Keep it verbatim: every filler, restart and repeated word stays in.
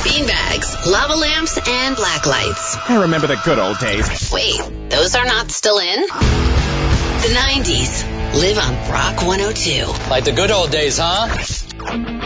beanbags, lava lamps, and black lights. I remember the good old days. Wait, those are not still in? The nineties. Live on Rock one oh two. Like the good old days, huh?